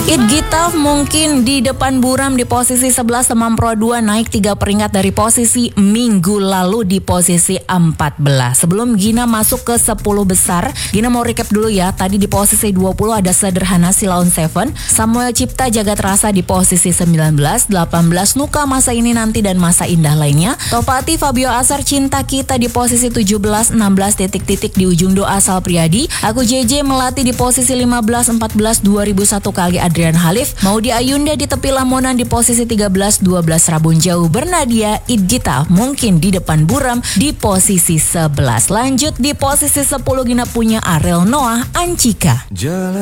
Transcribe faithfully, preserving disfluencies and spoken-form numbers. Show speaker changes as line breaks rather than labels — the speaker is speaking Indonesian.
It Gita mungkin di depan buram di posisi sebelas, Temam Pro dua naik tiga peringkat dari posisi minggu lalu di posisi empat belas. Sebelum Gina masuk ke sepuluh besar, Gina mau recap dulu ya. Tadi di posisi dua puluh ada Sederhana Silaun Seven, Samuel Cipta Jagat Rasa di posisi sembilan belas, delapan belas Nuka Masa Ini Nanti dan Masa Indah Lainnya. Topati Fabio Asar Cinta Kita di posisi tujuh belas, enam belas titik-titik di ujung doa Sal Priadi. Aku J J Melati di posisi lima belas, empat belas dua ribu satu kali Adrian Halif. Maudi Ayunda di tepi Lamonan di posisi tiga belas, dua belas Rabun Jauh Bernadia. It Gita mungkin di depan buram di posisi sebelas. Lanjut di posisi sepuluh Gina punya Ariel Noah Ancika.